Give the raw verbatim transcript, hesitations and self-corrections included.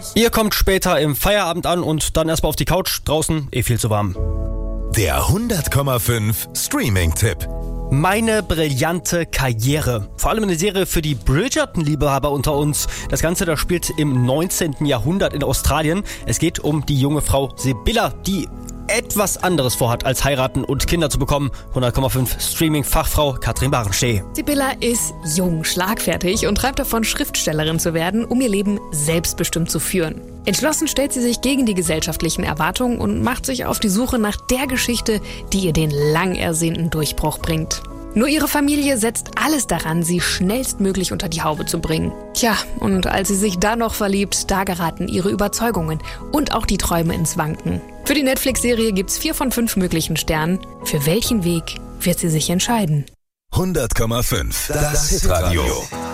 Ihr kommt später im Feierabend an und dann erstmal auf die Couch, draußen eh viel zu warm. Der hundert Komma fünf Streaming-Tipp. Meine brillante Karriere. Vor allem eine Serie für die Bridgerton-Liebhaber unter uns. Das Ganze, das spielt im neunzehnten Jahrhundert in Australien. Es geht um die junge Frau Sibylla, die etwas anderes vorhat, als heiraten und Kinder zu bekommen. hundert Komma fünf Streaming-Fachfrau Katrin Barensteh. Sibylla ist jung, schlagfertig und treibt davon, Schriftstellerin zu werden, um ihr Leben selbstbestimmt zu führen. Entschlossen stellt sie sich gegen die gesellschaftlichen Erwartungen und macht sich auf die Suche nach der Geschichte, die ihr den lang ersehnten Durchbruch bringt. Nur ihre Familie setzt alles daran, sie schnellstmöglich unter die Haube zu bringen. Tja, und als sie sich da noch verliebt, da geraten ihre Überzeugungen und auch die Träume ins Wanken. Für die Netflix-Serie gibt's vier von fünf möglichen Sternen. Für welchen Weg wird sie sich entscheiden? hundert Komma fünf. Das Hitradio.